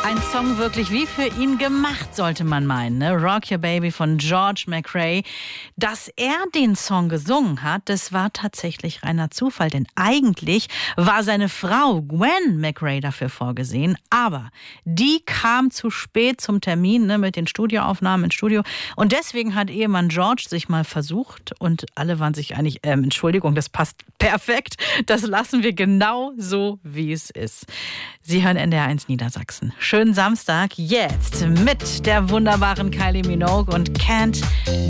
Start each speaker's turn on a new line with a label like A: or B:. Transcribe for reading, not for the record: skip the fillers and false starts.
A: Ein Song wirklich wie für ihn gemacht, sollte man meinen. Ne? Rock Your Baby von George McRae. Dass er den Song gesungen hat, das war tatsächlich reiner Zufall. Denn eigentlich war seine Frau Gwen McRae dafür vorgesehen. Aber die kam zu spät zum Termin, ne, mit den Studioaufnahmen im Studio. Und deswegen hat Ehemann George sich mal versucht. Und alle waren sich einig, Entschuldigung, das passt perfekt. Das lassen wir genau so, wie es ist. Sie hören NDR1 Niedersachsen. Schönen Samstag jetzt mit der wunderbaren Kylie Minogue und Can't